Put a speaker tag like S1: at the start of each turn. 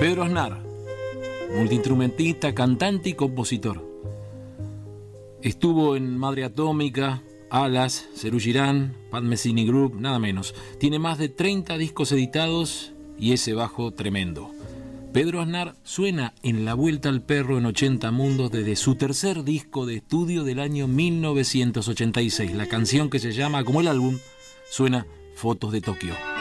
S1: Pedro Aznar, multiinstrumentista, cantante y compositor. Estuvo en Madre Atómica, Alas, Serú Girán, Pat Metheny Group, nada menos. Tiene más de 30 discos editados y ese bajo tremendo. Pedro Aznar suena en La Vuelta al Perro en 80 Mundos desde su tercer disco de estudio del año 1986. La canción que se llama, como el álbum, suena Fotos de Tokio.